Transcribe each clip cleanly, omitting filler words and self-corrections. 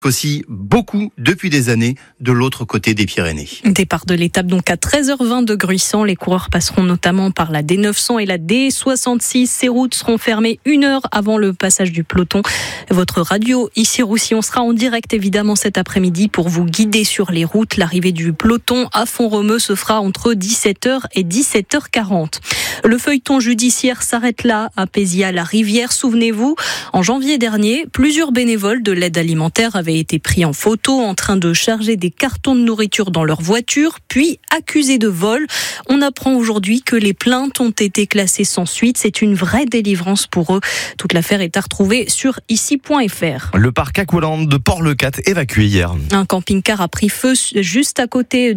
Aussi beaucoup depuis des années de l'autre côté des Pyrénées. Départ de l'étape donc à 13h20 de Gruissan. Les coureurs passeront notamment par la D900 et la D66. Ces routes seront fermées 1 heure avant le passage du peloton. Votre radio ici Roussillon sera en direct évidemment cet après-midi pour vous guider sur les routes. L'arrivée du peloton à Font-Romeu se fera entre 17h et 17h40. Le feuilleton judiciaire s'arrête là à Péziat-la-Rivière. Souvenez-vous, en janvier dernier, plusieurs bénévoles de l'aide alimentaire avaient été pris en photo en train de charger des cartons de nourriture dans leur voiture, puis accusés de vol. On apprend aujourd'hui que les plaintes ont été classées sans suite. C'est une vraie délivrance pour eux. Toute l'affaire est à retrouver sur ici.fr. Le parc Aqualand de Port-le-Cat évacué hier. Un camping-car a pris feu juste à côté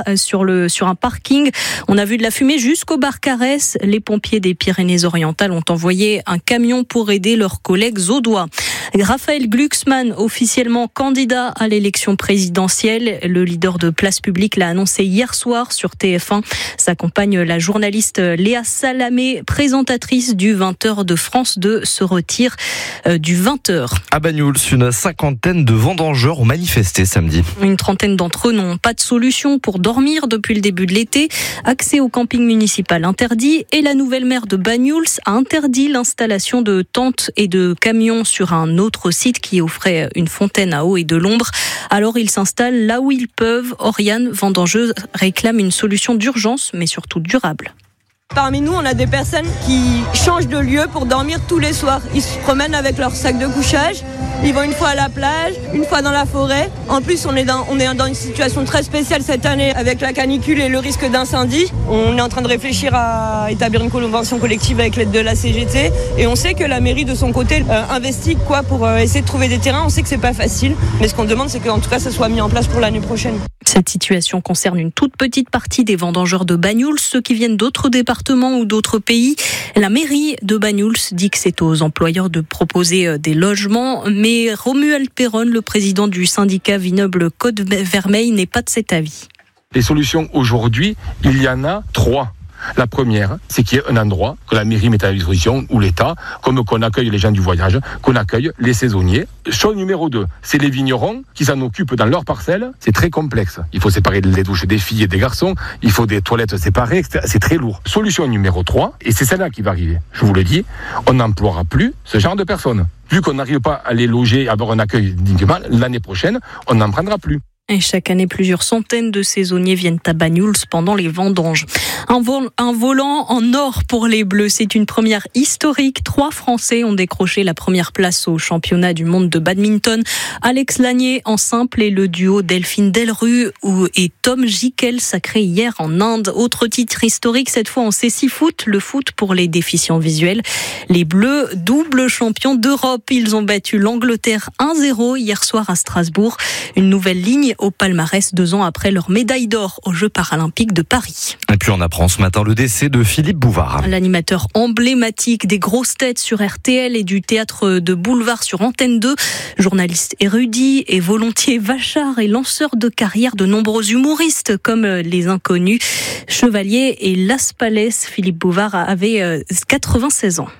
sur un parking. On a vu de la fumée jusqu'au bar Caresse. Les pompiers des Pyrénées-Orientales ont envoyé un camion pour aider leurs collègues audois. Raphaël Glucksmann, officiellement candidat à l'élection présidentielle. Le leader de Place Publique l'a annoncé hier soir sur TF1. Sa compagne, la journaliste Léa Salamé, présentatrice du 20h de France 2, se retire du 20h. À Banyuls, une cinquantaine de vendangeurs ont manifesté samedi. Une trentaine d'entre eux n'ont pas de solution pour dormir depuis le début de l'été. Accès au camping municipal interdit et la nouvelle maire de Banyuls a interdit l'installation de tentes et de camions sur un autre site qui offrait une fontaine à eau et de l'ombre. Alors ils s'installent là où ils peuvent. Oriane, vendangeuse, réclame une solution d'urgence mais surtout durable. Parmi nous, on a des personnes qui changent de lieu pour dormir tous les soirs. Ils se promènent avec leur sac de couchage. Ils vont une fois à la plage, une fois dans la forêt. En plus, on est dans une situation très spéciale cette année avec la canicule et le risque d'incendie. On est en train de réfléchir à établir une convention collective avec l'aide de la CGT. Et on sait que la mairie, de son côté, investit pour essayer de trouver des terrains. On sait que c'est pas facile. Mais ce qu'on demande, c'est qu'en tout cas, ça soit mis en place pour l'année prochaine. Cette situation concerne une toute petite partie des vendangeurs de Banyuls, ceux qui viennent d'autres départements ou d'autres pays. La mairie de Banyuls dit que c'est aux employeurs de proposer des logements, mais Romuald Perron, le président du syndicat vignoble Côte-Vermeille, n'est pas de cet avis. Les solutions aujourd'hui, il y en a 3. La première, c'est qu'il y ait un endroit que la mairie mette à disposition, ou l'État, comme qu'on accueille les gens du voyage, qu'on accueille les saisonniers. Chose numéro 2, c'est les vignerons qui s'en occupent dans leur parcelle. C'est très complexe. Il faut séparer les douches des filles et des garçons, il faut des toilettes séparées, etc. C'est très lourd. Solution numéro 3, et c'est celle-là qui va arriver, je vous le dis, on n'emploiera plus ce genre de personnes. Vu qu'on n'arrive pas à les loger, à avoir un accueil dignement, l'année prochaine, on n'en prendra plus. Et chaque année, plusieurs centaines de saisonniers viennent à Banyuls pendant les vendanges. Un volant en or pour les Bleus, c'est une première historique. 3 Français ont décroché la première place au championnat du monde de badminton. Alex Lanier en simple et le duo Delphine Delrue et Tom Jikel sacré hier en Inde. Autre titre historique, cette fois en cécifoot, le foot pour les déficients visuels. Les Bleus, double champions d'Europe, ils ont battu l'Angleterre 1-0 hier soir à Strasbourg. Une nouvelle ligne au palmarès 2 ans après leur médaille d'or aux Jeux paralympiques de Paris. Et puis on apprend ce matin le décès de Philippe Bouvard. L'animateur emblématique des grosses têtes sur RTL et du théâtre de boulevard sur Antenne 2, journaliste érudit et volontiers vachard et lanceur de carrière de nombreux humoristes comme Les Inconnus, Chevalier et Las Palais. Philippe Bouvard avait 96 ans.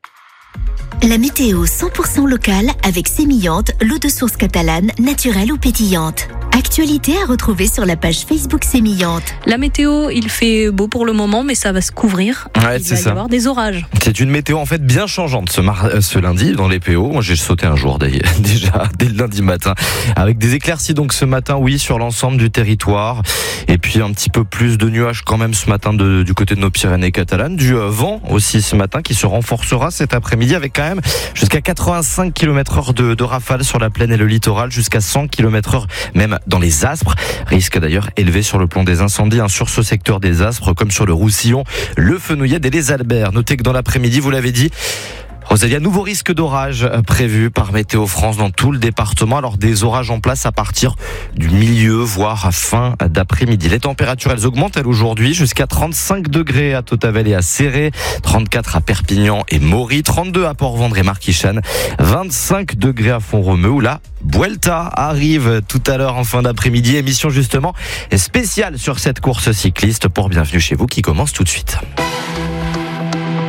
La météo 100% locale avec Sémillante, l'eau de source catalane, naturelle ou pétillante. Actualité à retrouver sur la page Facebook Sémillante. La météo, il fait beau pour le moment, mais ça va se couvrir. Ouais, il va y avoir des orages. C'est une météo en fait bien changeante ce lundi dans les PO. Moi j'ai sauté un jour déjà dès le lundi matin. Avec des éclaircies donc ce matin, oui, sur l'ensemble du territoire. Et puis un petit peu plus de nuages quand même ce matin du côté de nos Pyrénées catalanes. Du vent aussi ce matin qui se renforcera cet après-midi avec quand même jusqu'à 85 km/h de rafales sur la plaine et le littoral, jusqu'à 100 km/h même dans les Aspres. Risque d'ailleurs élevé sur le plan des incendies sur ce secteur des Aspres comme sur le Roussillon, le Fenouillade et les Alberts. Notez que dans l'après-midi, vous l'avez dit, Rosalie, nouveau risque d'orage prévu par Météo France dans tout le département. Alors des orages en place à partir du milieu, voire à fin d'après-midi. Les températures, elles augmentent, elles, aujourd'hui, jusqu'à 35 degrés à Tautavel et à Céré, 34 à Perpignan et Maury, 32 à Port-Vendres et Marquichane, 25 degrés à Font-Romeu, où la Vuelta arrive tout à l'heure en fin d'après-midi. Émission justement spéciale sur cette course cycliste pour Bienvenue chez vous qui commence tout de suite.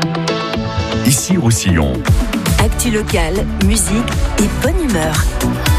Ici Roussillon. Actu locale, musique et bonne humeur.